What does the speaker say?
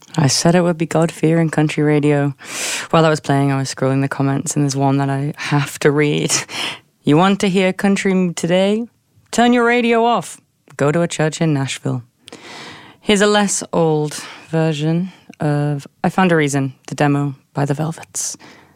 I said it would be God-fearing country radio. While I was playing, I was scrolling the comments, and there's one that I have to read. You want to hear country today? Turn your radio off. Go to a church in Nashville. Here's a less old version of I Found a Reason, the demo by the Velvets.